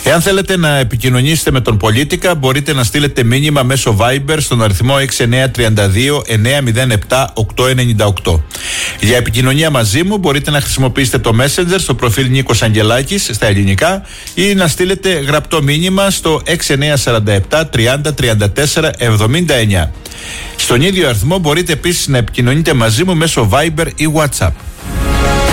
Εάν θέλετε να επικοινωνήσετε με τον Πολίτικα, μπορείτε να στείλετε μήνυμα μέσω Viber στον αριθμό 6932-907-898. Για επικοινωνία μαζί μου μπορείτε να χρησιμοποιήσετε το Messenger στο προφίλ Νίκος Αγγελάκης στα ελληνικά ή να στείλετε γραπτό μήνυμα στο 6947 30 34 79. Στον ίδιο αριθμό μπορείτε επίσης να επικοινωνείτε μαζί μου μέσω Viber ή WhatsApp.